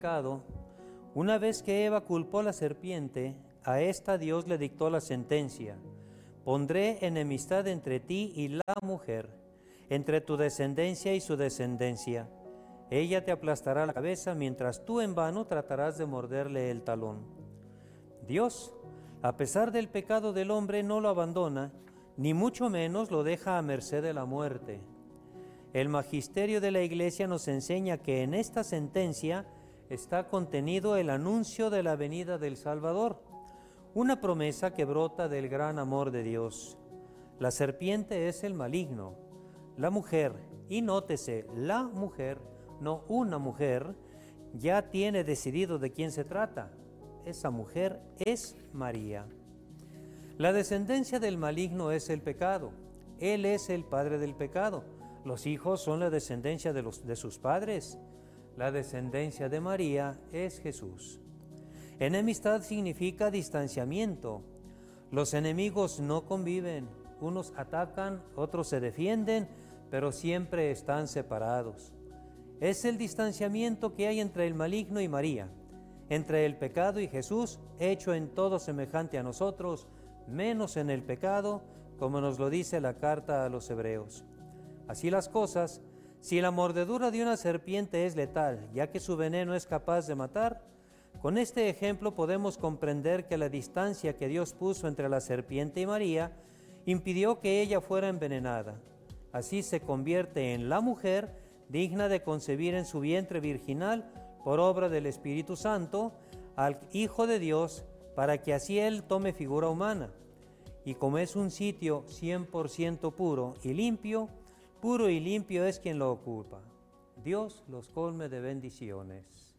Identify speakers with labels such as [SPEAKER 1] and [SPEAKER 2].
[SPEAKER 1] pecado, una vez que Eva culpó a la serpiente, a esta Dios le dictó la sentencia: pondré enemistad entre ti y la mujer, entre tu descendencia y su descendencia. Ella te aplastará la cabeza, mientras tú en vano tratarás de morderle el talón. Dios, a pesar del pecado del hombre, no lo abandona, ni mucho menos lo deja a merced de la muerte. El magisterio de la Iglesia nos enseña que en esta sentencia está contenido el anuncio de la venida del Salvador, una promesa que brota del gran amor de Dios. La serpiente es el maligno, la mujer, y nótese, la mujer, no una mujer, ya tiene decidido de quién se trata. Esa mujer es María. La descendencia del maligno es el pecado. Él es el padre del pecado. Los hijos son la descendencia de sus padres. La descendencia de María es Jesús. Enemistad significa distanciamiento. Los enemigos no conviven. Unos atacan, otros se defienden, pero siempre están separados. Es el distanciamiento que hay entre el maligno y María, entre el pecado y Jesús, hecho en todo semejante a nosotros, menos en el pecado, como nos lo dice la carta a los Hebreos. Así las cosas, si la mordedura de una serpiente es letal, ya que su veneno es capaz de matar, con este ejemplo podemos comprender que la distancia que Dios puso entre la serpiente y María impidió que ella fuera envenenada. Así se convierte en la mujer digna de concebir en su vientre virginal, por obra del Espíritu Santo, al Hijo de Dios, para que así Él tome figura humana. Y como es un sitio 100% puro y limpio es quien lo ocupa. Dios los colme de bendiciones.